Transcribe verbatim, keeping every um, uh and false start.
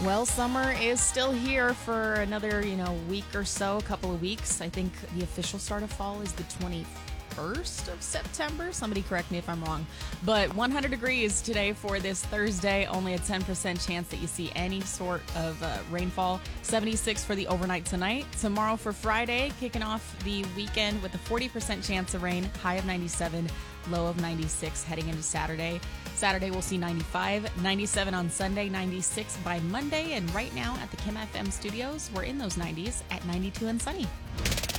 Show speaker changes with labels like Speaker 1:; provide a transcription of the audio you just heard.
Speaker 1: Well, summer is still here for another, you know, week or so, a couple of weeks. I think the official start of fall is the twenty-first of September. Somebody correct me if I'm wrong. But one hundred degrees today for this Thursday. Only a ten percent chance that you see any sort of uh, rainfall. seventy-six for the overnight tonight. Tomorrow for Friday, kicking off the weekend with a forty percent chance of rain. High of ninety-seven, low of ninety-six heading into Saturday. Saturday we'll see ninety-five, ninety-seven on Sunday, ninety-six by Monday. And right now at the Kim F M studios, we're in those nineties at ninety-two and sunny.